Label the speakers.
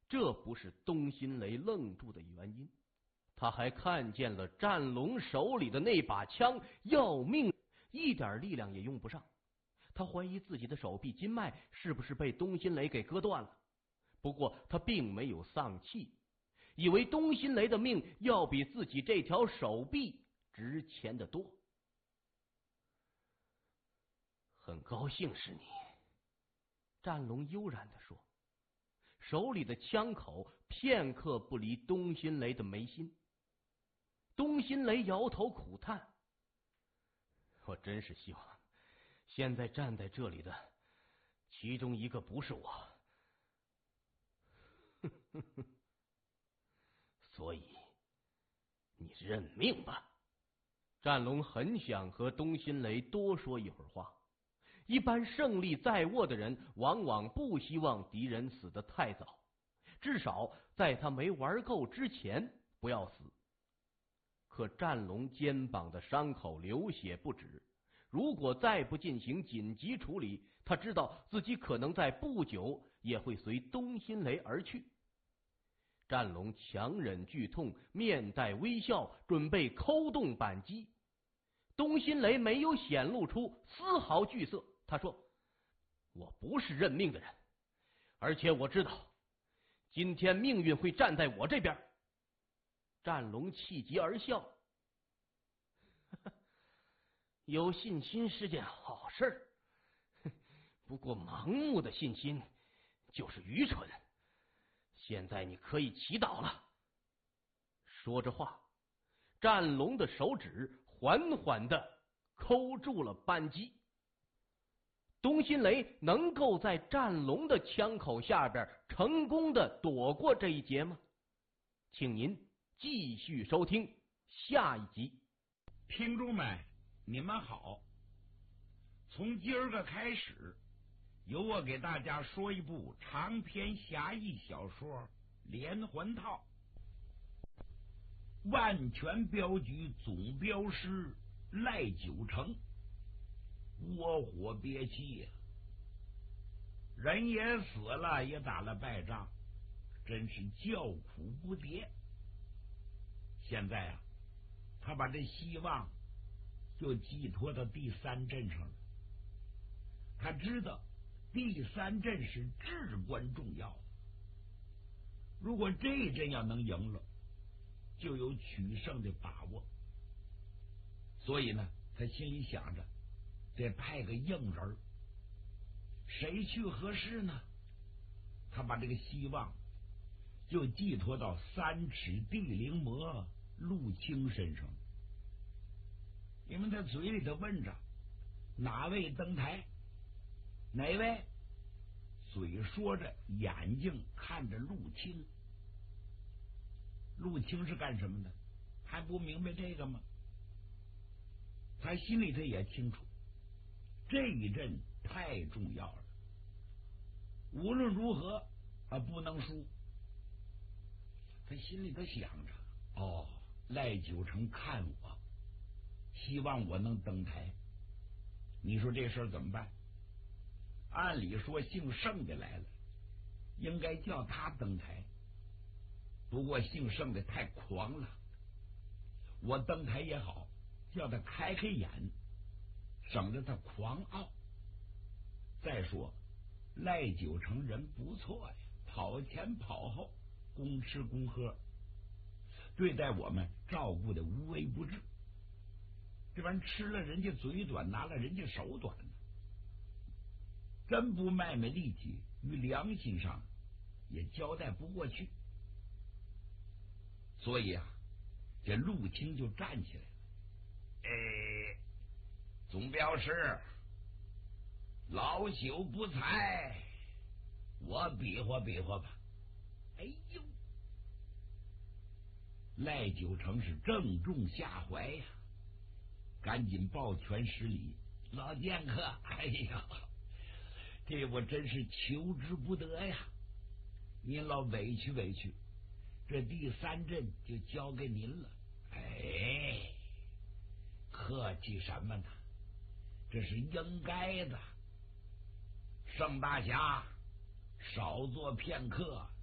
Speaker 1: 这不是东新雷愣住的原因，他还看见了战龙手里的那把枪，要命，一点力量也用不上。他怀疑自己的手臂筋脉是不是被东新雷给割断了，不过他并没有丧气，以为东新雷的命要比自己这条手臂值钱的多。很高兴是你，战龙悠然地说，手里的枪口片刻不离东新雷的眉心。东新雷摇头苦叹，我真是希望现在站在这里的其中一个不是我。所以你认命吧。战龙很想和东新雷多说一会儿话，一般胜利在握的人往往不希望敌人死得太早，至少在他没玩够之前不要死。可战龙肩膀的伤口流血不止，如果再不进行紧急处理，他知道自己可能在不久也会随东新雷而去。战龙强忍剧痛，面带微笑，准备扣动扳机。东新雷没有显露出丝毫惧色，他说，我不是认命的人，而且我知道今天命运会站在我这边。战龙气急而笑，有信心是件好事，不过盲目的信心就是愚蠢。现在你可以祈祷了。说着话，战龙的手指缓缓地扣住了扳机。东新雷能够在战龙的枪口下边成功的躲过这一劫吗？请您继续收听下一集。
Speaker 2: 听众们，你们好，从今儿个开始，由我给大家说一部长篇侠义小说《连环套》。万全镖局总镖师赖九成窝火憋气呀，人也死了，也打了败仗，真是叫苦不迭。现在啊，他把这希望就寄托到第三阵上了。他知道第三阵是至关重要的，如果这一阵要能赢了，就有取胜的把握。所以呢，他心里想着得派个硬人，谁去合适呢？他把这个希望就寄托到三尺地灵魔陆青身上，因为他嘴里头问着哪位登台，哪位，嘴说着，眼睛看着陆青。陆青是干什么的？还不明白这个吗？他心里头也清楚，这一阵太重要了，无论如何不能输。他心里头想着，赖九成看我，希望我能登台。你说这事儿怎么办？按理说姓盛的来了，应该叫他登台，不过姓盛的太狂了，我登台也好，叫他开开眼，省得他狂傲。再说赖九成人不错呀，跑前跑后，公吃公喝，对待我们照顾的无微不至，这玩意吃了人家嘴短，拿了人家手短呢，真不卖卖力气，于良心上也交代不过去。所以啊，这陆青就站起来了。总镖师，老朽不才，我比划比划吧。哎呦，赖九成是正中下怀呀，赶紧抱拳施礼。老剑客，哎呀，这我真是求之不得呀，您老委屈委屈，这第三阵就交给您了。客气什么呢？这是应该的。盛大侠，少做片刻，